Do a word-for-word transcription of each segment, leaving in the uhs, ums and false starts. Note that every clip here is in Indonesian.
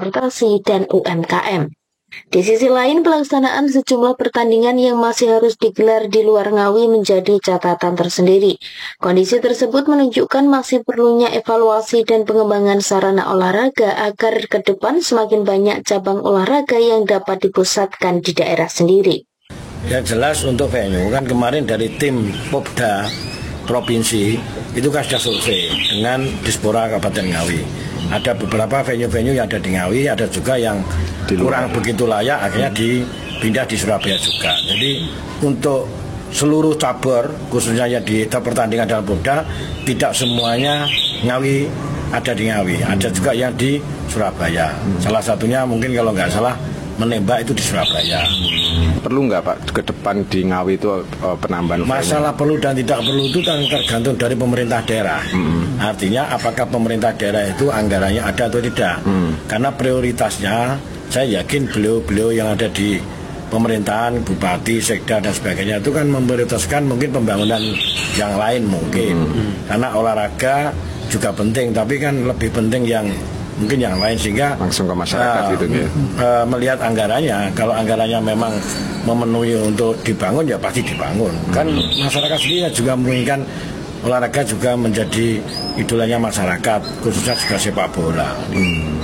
transportasi, dan U M K M. Di sisi lain, pelaksanaan sejumlah pertandingan yang masih harus digelar di luar Ngawi menjadi catatan tersendiri. Kondisi tersebut menunjukkan masih perlunya evaluasi dan pengembangan sarana olahraga agar ke depan semakin banyak cabang olahraga yang dapat dipusatkan di daerah sendiri. Ya jelas untuk venue, kan kemarin dari tim Popda Provinsi itu kan sudah survei dengan Dispora Kabupaten Ngawi. Ada beberapa venue-venue yang ada di Ngawi, ada juga yang kurang begitu layak, akhirnya dipindah di Surabaya juga. Jadi untuk seluruh cabur, khususnya yang di pertandingan dalam Popda, tidak semuanya Ngawi ada di Ngawi, ada juga yang di Surabaya. Salah satunya mungkin kalau nggak salah menembak itu di Surabaya. Perlu nggak Pak ke depan di Ngawi itu uh, penambahan? Masalah venue? Perlu dan tidak perlu itu kan tergantung dari pemerintah daerah. Hmm. Artinya apakah pemerintah daerah itu anggarannya ada atau tidak? Hmm. Karena prioritasnya saya yakin beliau-beliau yang ada di pemerintahan, bupati, sekda dan sebagainya itu kan memprioritaskan mungkin pembangunan yang lain mungkin. Hmm. Karena olahraga juga penting, tapi kan lebih penting yang mungkin yang lain, sehingga langsung ke masyarakat uh, gitu ya. Uh, melihat anggarannya, kalau anggarannya memang memenuhi untuk dibangun ya pasti dibangun. Hmm. Kan masyarakat sendiri juga menginginkan olahraga juga menjadi idolanya masyarakat, khususnya juga sepak bola. Hmm.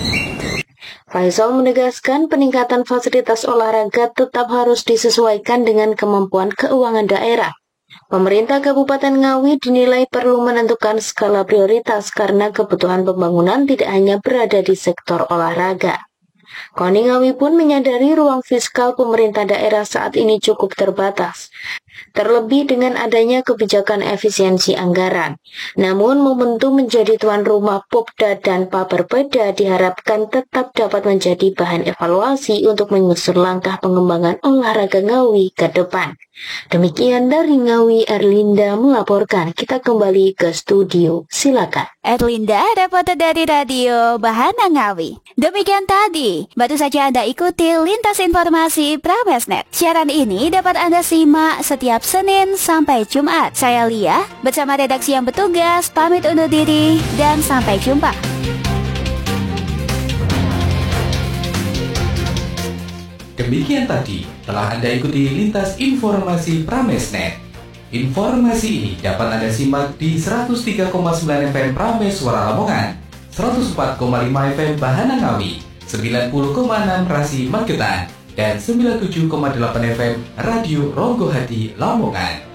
Faisal menegaskan peningkatan fasilitas olahraga tetap harus disesuaikan dengan kemampuan keuangan daerah. Pemerintah Kabupaten Ngawi dinilai perlu menentukan skala prioritas karena kebutuhan pembangunan tidak hanya berada di sektor olahraga. KONI Ngawi pun menyadari ruang fiskal pemerintah daerah saat ini cukup terbatas, terlebih dengan adanya kebijakan efisiensi anggaran. Namun momentum menjadi tuan rumah Popda dan Paperpeda diharapkan tetap dapat menjadi bahan evaluasi untuk menyusun langkah pengembangan olahraga Ngawi ke depan. Demikian dari Ngawi, Erlinda melaporkan. Kita kembali ke studio, silakan. Erlinda, reporter dari Radio Bahana Ngawi. Demikian tadi, baru saja Anda ikuti Lintas Informasi Pramesnet. Siaran ini dapat Anda simak setiap Senin sampai Jumat. Saya Lia, bersama redaksi yang bertugas, pamit undur diri dan sampai jumpa. Demikian tadi telah Anda ikuti Lintas Informasi Pramesnet. Informasi ini dapat Anda simak di seratus tiga koma sembilan F M Prames Suara Lamongan, seratus empat koma lima F M Bahana Ngawi, sembilan puluh koma enam Rasi Magetan, dan sembilan puluh tujuh koma delapan F M Radio Ronggo Hati Lamongan.